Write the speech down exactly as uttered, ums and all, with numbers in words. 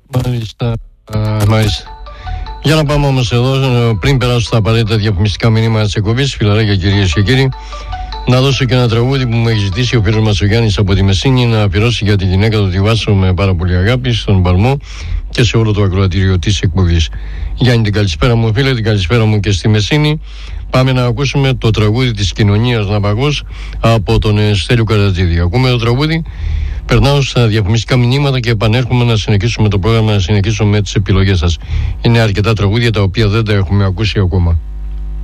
Μάλιστα, μάλιστα. Για να πάμε όμως εδώ, πριν περάσω στα απαραίτητα διαφημιστικά μηνύματα της εκπομπής, φιλαράκια κυρίες και κύριοι, να δώσω και ένα τραγούδι που μου έχει ζητήσει ο φίλος μας ο Γιάννης από τη Μεσίνη να αφιερώσει για τη γυναίκα του, τη Βάσο, με πάρα πολύ αγάπη, στον Παλμό και σε όλο το ακροατήριο της εκπομπής. Γιάννη, την καλησπέρα μου φίλε, την καλησπέρα μου και στη Μεσίνη. Πάμε να ακούσουμε το τραγούδι της κοινωνίας Ναυαγός από τον Στέλιο Καρατζίδη. Ακούμε το τραγούδι, περνάω στα διαφημιστικά μηνύματα και επανέρχομαι να συνεχίσουμε το πρόγραμμα, να συνεχίσουμε με τις επιλογές σας. Είναι αρκετά τραγούδια τα οποία δεν τα έχουμε ακούσει ακόμα.